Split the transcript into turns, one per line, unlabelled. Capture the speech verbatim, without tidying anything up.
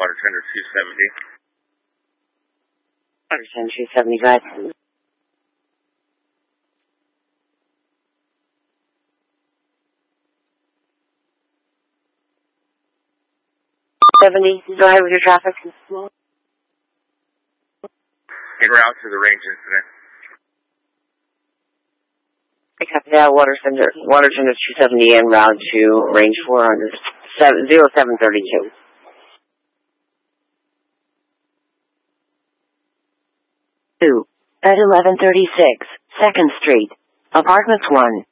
Water Tender two seventy.
Water Tender two seventy-five. seventy, go ahead with your traffic.
En route to the range incident.
I copy that. Water Tender, Water Tender two seventy en route to range four hundred, zero seven thirty-two. Two, at eleven thirty-six, second Street, Apartments one.